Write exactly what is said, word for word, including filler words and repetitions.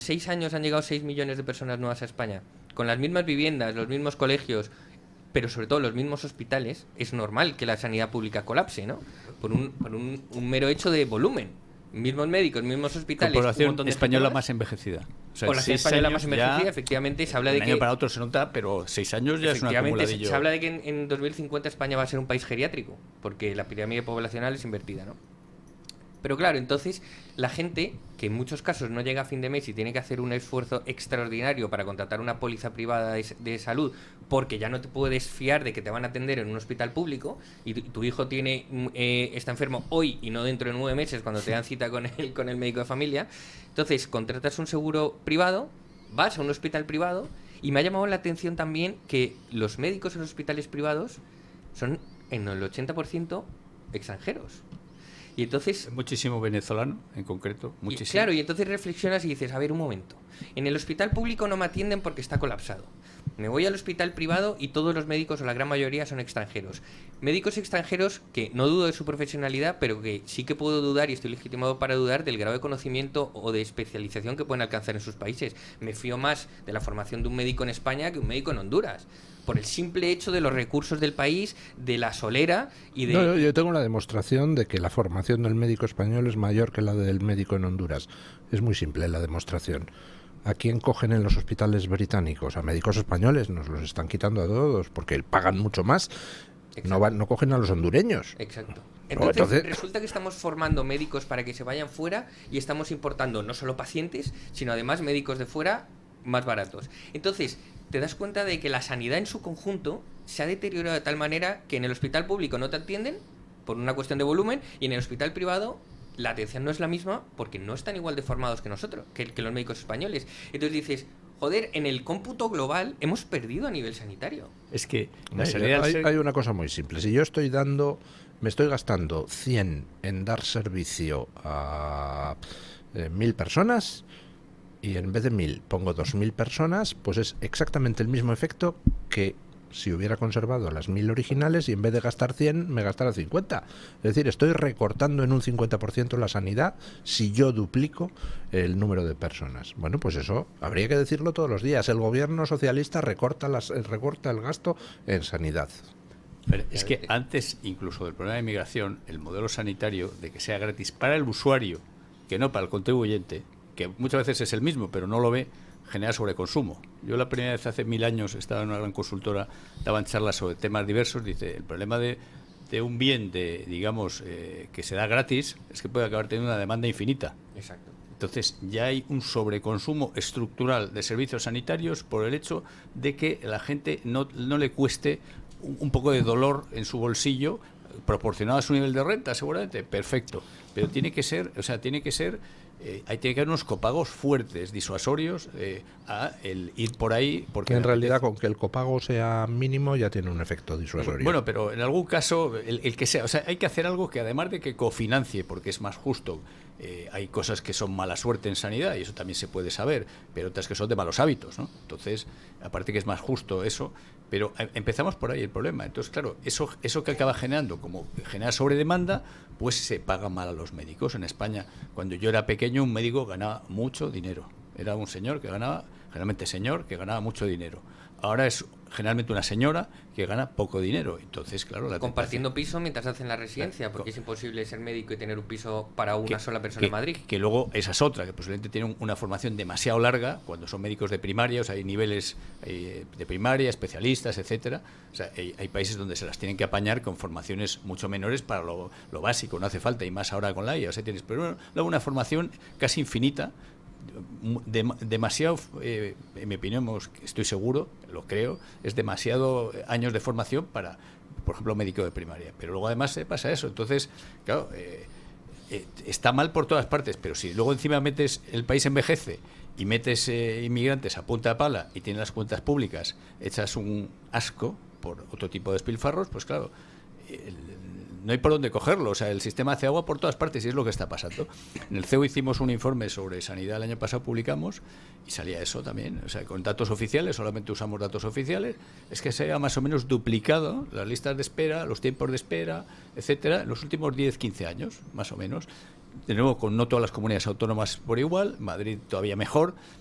seis años han llegado seis millones de personas nuevas a España, con las mismas viviendas, los mismos colegios, pero sobre todo los mismos hospitales, es normal que la sanidad pública colapse, ¿no? Por un, por un, un mero hecho de volumen. Mismos médicos, mismos hospitales. Población un montón de española más, más envejecida. O sea, población española más envejecida, ya, efectivamente, se habla de un que... año para otro se nota, pero seis años ya es un acumuladillo. Se habla de que en, en dos mil cincuenta España va a ser un país geriátrico, porque la pirámide poblacional es invertida, ¿no? Pero claro, entonces la gente, que en muchos casos no llega a fin de mes y tiene que hacer un esfuerzo extraordinario para contratar una póliza privada de, de salud, porque ya no te puedes fiar de que te van a atender en un hospital público, y tu, tu hijo tiene eh, está enfermo hoy y no dentro de nueve meses cuando te dan cita con el, con el médico de familia, entonces contratas un seguro privado, vas a un hospital privado, y me ha llamado la atención también que los médicos en los hospitales privados son en el ochenta por ciento extranjeros. Y entonces... Muchísimo venezolano, en concreto. Muchísimo. Y claro, y entonces reflexionas y dices, a ver, un momento. En el hospital público no me atienden porque está colapsado. Me voy al hospital privado y todos los médicos, o la gran mayoría, son extranjeros. Médicos extranjeros que no dudo de su profesionalidad, pero que sí que puedo dudar, y estoy legitimado para dudar, del grado de conocimiento o de especialización que pueden alcanzar en sus países. Me fío más de la formación de un médico en España que un médico en Honduras, por el simple hecho de los recursos del país, de la solera y de... No, yo tengo la demostración de que la formación del médico español es mayor que la del médico en Honduras. Es muy simple la demostración. ¿A quién cogen en los hospitales británicos? A médicos españoles, nos los están quitando a todos porque pagan mucho más. No, van, no cogen a los hondureños. Exacto. Entonces, no, entonces resulta que estamos formando médicos para que se vayan fuera y estamos importando no solo pacientes, sino además médicos de fuera más baratos. Entonces, te das cuenta de que la sanidad en su conjunto se ha deteriorado de tal manera que en el hospital público no te atienden por una cuestión de volumen, y en el hospital privado la atención no es la misma porque no están igual de formados que nosotros, que, que los médicos españoles. Entonces dices, joder, en el cómputo global hemos perdido a nivel sanitario. Es que la hay, hay, hay una cosa muy simple. Si yo estoy dando, me estoy gastando cien en dar servicio a eh, mil personas, y en vez de mil pongo dos mil personas, pues es exactamente el mismo efecto que si hubiera conservado las mil originales y en vez de gastar cien me gastara cincuenta. Es decir, estoy recortando en un cincuenta por ciento la sanidad si yo duplico el número de personas. Bueno, pues eso habría que decirlo todos los días. El gobierno socialista recorta, las, recorta el gasto en sanidad. Pero es que antes incluso del problema de inmigración, el modelo sanitario de que sea gratis para el usuario, que no para el contribuyente, que muchas veces es el mismo, pero no lo ve, genera sobreconsumo. Yo la primera vez hace mil años estaba en una gran consultora, daban charlas sobre temas diversos, dice, el problema de, de un bien de, digamos, eh, que se da gratis, es que puede acabar teniendo una demanda infinita. Exacto. Entonces ya hay un sobreconsumo estructural de servicios sanitarios por el hecho de que a la gente no, no le cueste un, un poco de dolor en su bolsillo, proporcionado a su nivel de renta, seguramente, perfecto. Pero tiene que ser, o sea, tiene que ser Eh, hay tiene que haber unos copagos fuertes, disuasorios, eh, a el ir por ahí. Porque que en realidad con que el copago sea mínimo ya tiene un efecto disuasorio. Bueno, pero en algún caso, el, el que sea, o sea, hay que hacer algo que además de que cofinancie, porque es más justo. Eh, hay cosas que son mala suerte en sanidad y eso también se puede saber, pero otras que son de malos hábitos, ¿no? Entonces, aparte que es más justo eso, pero eh, empezamos por ahí el problema. Entonces, claro, eso, eso que acaba generando, como genera sobredemanda, pues se paga mal a los médicos. En España, cuando yo era pequeño, un médico ganaba mucho dinero. Era un señor que ganaba, generalmente señor, que ganaba mucho dinero. Ahora es generalmente una señora que gana poco dinero. Entonces, claro, la compartiendo tentación... piso mientras hacen la residencia, claro, porque es imposible ser médico y tener un piso para una que, sola persona que, en Madrid. Que luego esa es otra, que posiblemente tienen una formación demasiado larga cuando son médicos de primaria, o sea, hay niveles eh, de primaria, especialistas, etcétera. O sea, hay, hay países donde se las tienen que apañar con formaciones mucho menores para lo, lo básico, no hace falta, y más ahora con la I A. O sea, tienes, pero bueno, luego una formación casi infinita. De, demasiado, eh, en mi opinión, estoy seguro, lo creo, es demasiado años de formación para, por ejemplo, un médico de primaria. Pero luego además se pasa eso. Entonces, claro, eh, eh, está mal por todas partes, pero si luego encima metes, el país envejece y metes eh, inmigrantes a punta de pala y tienes las cuentas públicas hechas un asco por otro tipo de despilfarros, pues claro, el, no hay por dónde cogerlo. O sea, el sistema hace agua por todas partes y es lo que está pasando. En el C E U hicimos un informe sobre sanidad el año pasado, publicamos, y salía eso también. O sea, con datos oficiales, solamente usamos datos oficiales, es que se ha más o menos duplicado las listas de espera, los tiempos de espera, etcétera, en los últimos diez, quince años, más o menos. de nuevo, con no todas las comunidades autónomas por igual, Madrid todavía mejor,